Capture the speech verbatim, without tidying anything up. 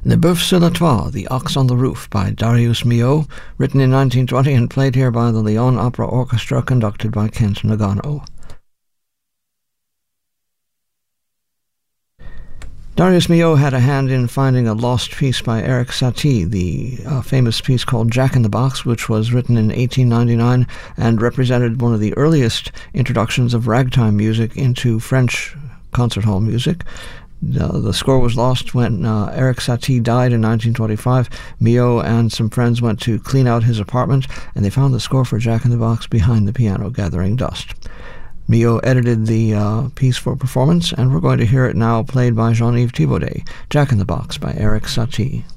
Le Boeuf sur la Toile, The Ox on the Roof, by Darius Milhaud, written in nineteen twenty and played here by the Lyon Opera Orchestra, conducted by Kent Nagano. Darius Milhaud had a hand in finding a lost piece by Erik Satie, the uh, famous piece called Jack in the Box, which was written in eighteen ninety-nine and represented one of the earliest introductions of ragtime music into French concert hall music. Uh, the score was lost when uh, Erik Satie died in nineteen twenty-five. Milhaud and some friends went to clean out his apartment, and they found the score for Jack in the Box behind the piano gathering dust. Milhaud edited the uh, piece for performance, and we're going to hear it now played by Jean-Yves Thibaudet, Jack in the Box by Erik Satie.